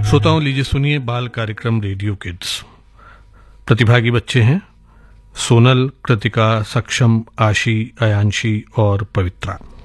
श्रोताओं, लीजिए सुनिए बाल कार्यक्रम रेडियो किड्स। प्रतिभागी बच्चे हैं सोनल, कृतिका, सक्षम, आशी, अयांशी और पवित्रा।